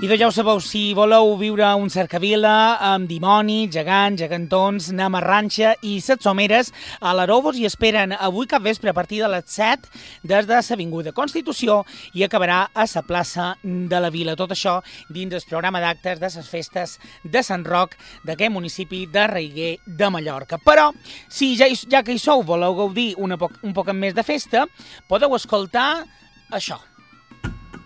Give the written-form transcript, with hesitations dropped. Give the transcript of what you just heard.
doncs ja ho sabeu, si voleu viure un cercavila amb dimoni, gegants, gegantons, namarranxa i set someres, a l'Aró vos hi esperen avui cap vespre a partir de les 7 des de l'Avinguda Constitució i acabarà a la plaça de la Vila. Tot això dins el programa d'actes de les festes de Sant Roc d'aquest municipi de Raiguer de Mallorca. Però, si ja que hi sou voleu gaudir un poc més de festa, podeu escoltar això.